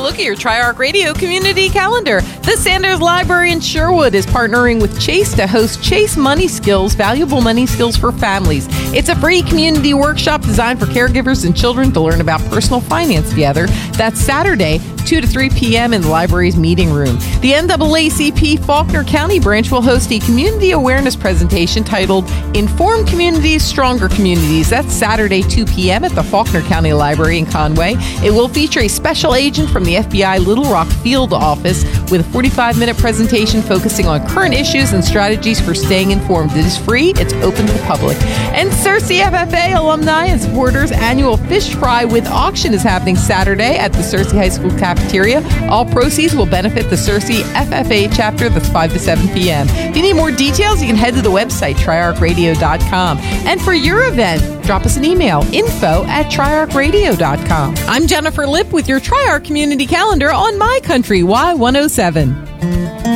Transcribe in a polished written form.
look at your Tri-Arc Radio community calendar. The Sanders Library in Sherwood is partnering with Chase to host Chase Money Skills, valuable money skills for families. It's a free community workshop designed for caregivers and children to learn about personal finance together. That's Saturday, 2 to 3 p.m. in the library's meeting room. The NAACP Faulkner County branch will host a community awareness presentation titled Informed Communities, Stronger Communities. That's Saturday, 2 p.m. at the Faulkner County Library in Conway. It will feature a special agent from the FBI Little Rock Field Office with a 45-minute presentation focusing on current issues and strategies for staying informed. It is free. It's open to the public. And Searcy FFA alumni and supporters annual fish fry with auction is happening Saturday at the Searcy High School cafeteria. All proceeds will benefit the Searcy FFA chapter. That's 5 to 7 p.m. If you need more details, you can head to the website, triarcradio.com. And for your event, drop us an email, info@triarcradio.com. I'm Jennifer Lipp with your Tri-Arc Community Calendar on My Country Y107.